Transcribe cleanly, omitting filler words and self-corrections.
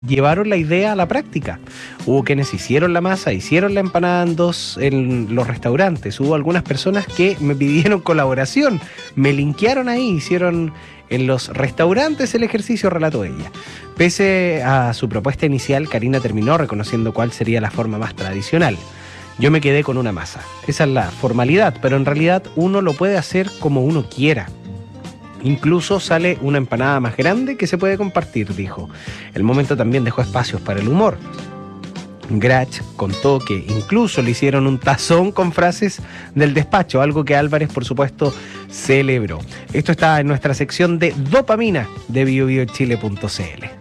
llevaron la idea a la práctica. Hubo quienes hicieron la masa, hicieron la empanada en dos en los restaurantes. Hubo algunas personas que me pidieron colaboración, me linkearon ahí, hicieron en los restaurantes el ejercicio, relató ella. Pese a su propuesta inicial, Karina terminó reconociendo cuál sería la forma más tradicional. Yo me quedé con una masa. Esa es la formalidad, pero en realidad uno lo puede hacer como uno quiera. Incluso sale una empanada más grande que se puede compartir, dijo. El momento también dejó espacios para el humor. Grach contó que incluso le hicieron un tazón con frases del despacho, algo que Álvarez, por supuesto, celebró. Esto está en nuestra sección de Dopamina de biobiochile.cl.